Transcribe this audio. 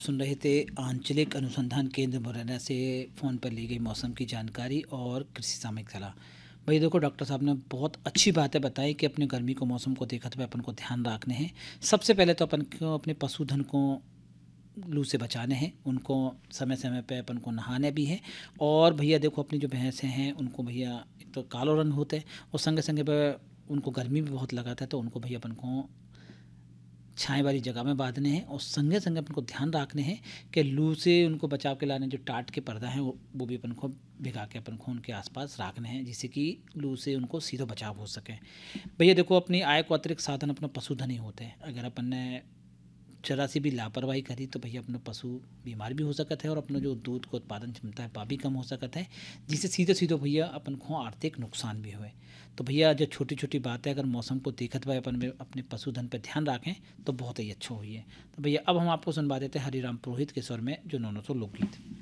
सुन रहे थे आंचलिक अनुसंधान केंद्र मुरैना से फ़ोन पर ली गई मौसम की जानकारी और कृषि सामयिक सलाह। भाई देखो, डॉक्टर साहब ने बहुत अच्छी बातें बताई कि अपने गर्मी को मौसम को देखते हुए अपन को ध्यान रखने हैं। सबसे पहले तो अपन को अपने पशुधन को लू से बचाने हैं, उनको समय समय पे अपन को नहाने भी है। और भैया देखो, अपनी जो भैंसें हैं उनको भैया एक तो कालो रंग होते हैं और संगे संगे पे उनको गर्मी भी बहुत लगाता है, तो उनको भैया अपन को छाँव वाली जगह में बांधने हैं। और संगे संगे अपन को ध्यान रखने हैं कि लू से उनको बचाव के लाने जो टाट के पर्दा हैं वो भी अपन को भिगा के अपन को उनके आसपास रखने हैं, जिससे कि लू से उनको सीधा बचाव हो सके। भैया देखो, अपनी आय को अतिरिक्त साधन अपना पशुधन ही होते हैं। अगर अपन ने जरा सी भी लापरवाही करी तो भैया अपना पशु बीमार भी हो सकता है और अपना जो दूध को उत्पादन क्षमता है वह भी कम हो सकता है, जिससे सीधे सीधे भैया अपन को आर्थिक नुकसान भी हुए। तो भैया जो छोटी छोटी बातें अगर मौसम को देखते हुए अपन में अपने पशुधन पर ध्यान रखें तो बहुत ही अच्छा हुई है। तो भैया अब हम आपको सुनवा देते हैं हरिराम पुरोहित के स्वर में जो 900 लोकगीत।